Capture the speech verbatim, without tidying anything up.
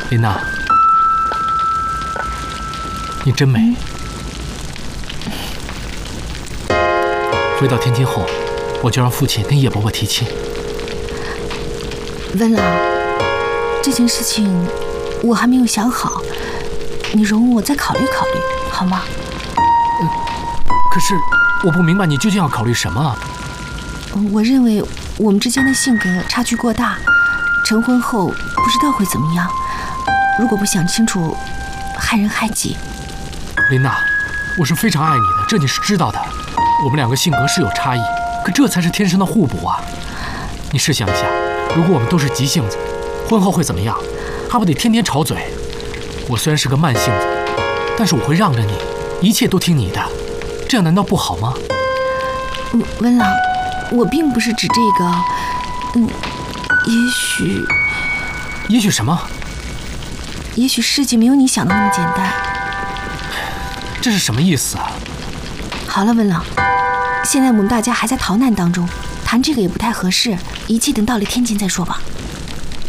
琳娜，你真美。嗯、回到天津后，我就让父亲跟叶伯伯提亲。 温郎，这件事情我还没有想好，你容我再考虑考虑，好吗？ 嗯，可是我不明白你究竟要考虑什么啊？ 我认为我们之间的性格差距过大，成婚后不知道会怎么样。如果不想清楚，害人害己。 琳娜，我是非常爱你的，这你是知道的。我们两个性格是有差异，可这才是天生的互补啊！你试想一下，如果我们都是急性子，婚后会怎么样？还不得天天吵嘴？我虽然是个慢性子，但是我会让着你，一切都听你的，这样难道不好吗？ 嗯，温郎，我并不是指这个，嗯，也许， 也许什么？ 也许事情没有你想的那么简单。 这是什么意思啊？ 好了，温郎，现在我们大家还在逃难当中，谈这个也不太合适，一切等到了天津再说吧。